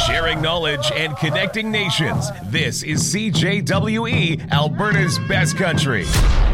Sharing knowledge and connecting nations. This is CJWE, Alberta's best country.